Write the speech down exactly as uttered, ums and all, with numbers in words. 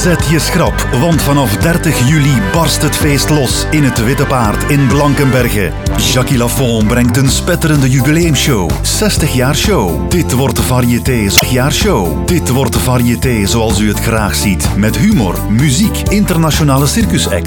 Zet je schrap, want vanaf dertig juli barst het feest los in het Witte Paard in Blankenberge. Jackie Lafont brengt een spetterende jubileumshow. zestig jaar show. Dit wordt de variété. zestig jaar show. Dit wordt de variété zoals u het graag ziet. Met humor, muziek, internationale circusact.